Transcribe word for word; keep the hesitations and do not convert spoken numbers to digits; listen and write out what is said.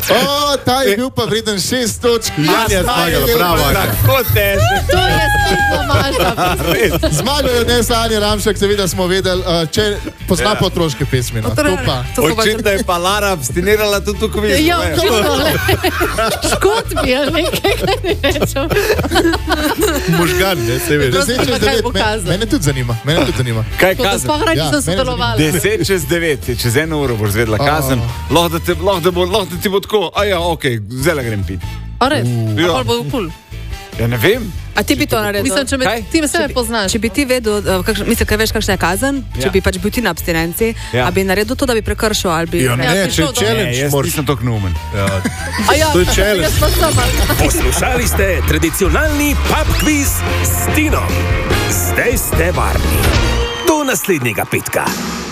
O, ta je bil pa vreden šest točk. Janja zmagala, bravo. Tako težko. To je spet pomažda. Zmagal je ne Anja Ramšek, seveda smo vedeli, če pozna Ja. pa otroške pesmi. No. To pa. Očitno je pa Lara abstinirala tudi v kvizu. Ja, očitno, le. Škot bi, ali nekaj, kaj ne rečem. Možgan, ne, se veš. Deset čez Kaj devet, bo me- kazal? Mene tudi zanima. Mene tudi zanima. Kaj To, da kazen? sploh reči, Ja, da sem mene sodelovala. Deset čez devet, je čez eno uro boš zvedla kazen. Lahko da, te, lahko da, bo, lahko da ti bo tako, a ja, ok, zdaj grem pit. A res? Ja. A pol bo kul. Ja ne vem. A ti bi to naredil? Mislim, če me, Kaj? ti me sebe poznaš. Če bi ti vedel, uh, kakš, mislim, kaj veš, kakšna je kazen, če Ja. bi pač bil ti na abstinenci, Ja. a bi naredil to, da bi prekršil ali bi... Ja, Ja, ne, ti če šel dol. Ne, challenge jaz moraš. nisem tako neumen. A ja, To je challenge. jaz pa sama. Poslušali ste tradicionalni pub quiz s Tino. Zdaj ste varni. Do naslednjega petka.